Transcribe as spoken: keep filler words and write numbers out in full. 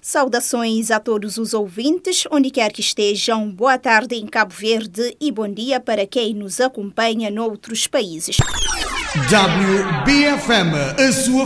Saudações a todos os ouvintes, onde quer que estejam. Boa tarde em Cabo Verde e bom dia para quem nos acompanha noutros países. W B F M, a sua